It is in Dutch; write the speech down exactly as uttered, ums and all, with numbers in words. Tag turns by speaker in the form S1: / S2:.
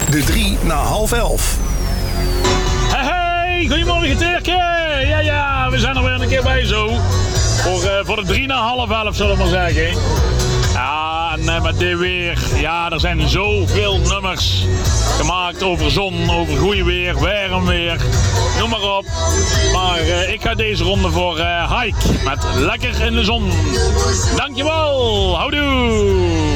S1: De drie na half elf.
S2: Hey, hey, goedemorgen Turken. Ja, ja, we zijn er weer een keer bij zo. Voor, uh, voor de drie na half elf, zullen we maar zeggen. Ja, en uh, met dit weer. Ja, er zijn zoveel nummers gemaakt over zon, over goede weer, warm weer. Noem maar op. Maar uh, ik ga deze ronde voor uh, Hike met Lekker in de Zon. Dankjewel. Houdoe.